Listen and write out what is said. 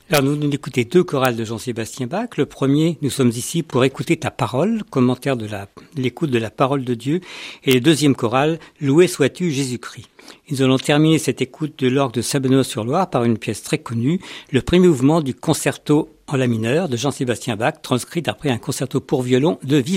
Alors nous venons d'écouter deux chorales de Jean-Sébastien Bach. Le premier, nous sommes ici pour écouter ta parole, commentaire de l'écoute de la parole de Dieu. Et le deuxième chorale, Loué sois-tu Jésus-Christ. Nous allons terminer cette écoute de l'orgue de Saint-Benoît-sur-Loire par une pièce très connue, le premier mouvement du concerto en la mineur de Jean-Sébastien Bach, transcrit d'après un concerto pour violon de Vivaldi.